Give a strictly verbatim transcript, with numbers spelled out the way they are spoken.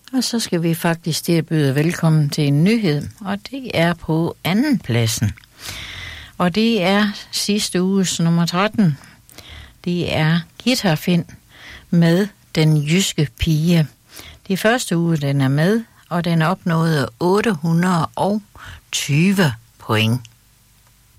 Og så skal vi faktisk til at byde velkommen til en nyhed, og det er på anden pladsen. Og det er sidste uges nummer tretten. Det er Guitarfind med Den jyske pige. Det første uge, den er med, og den opnåede otte hundrede og tyve point.